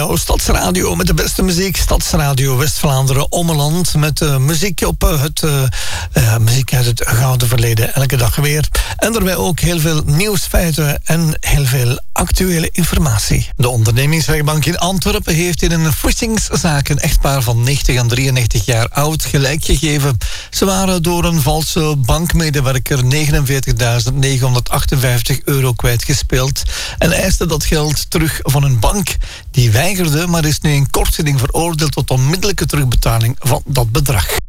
jouw Stadsradio met de beste muziek. Stadsradio West-Vlaanderen Ommeland met muziek op muziek uit het gouden verleden. Elke dag weer. En daarbij ook heel veel nieuwsfeiten en heel veel actuele informatie. De ondernemingsrechtbank in Antwerpen heeft in een vorstingszaak een echtpaar van 90 en 93 jaar oud gelijk gegeven. Ze waren door een valse bankmedewerker 49.958 euro kwijtgespeeld en eisten dat geld terug van een bank. Die weigerde, maar is nu in kortgeding veroordeeld tot onmiddellijke terugbetaling van dat bedrag.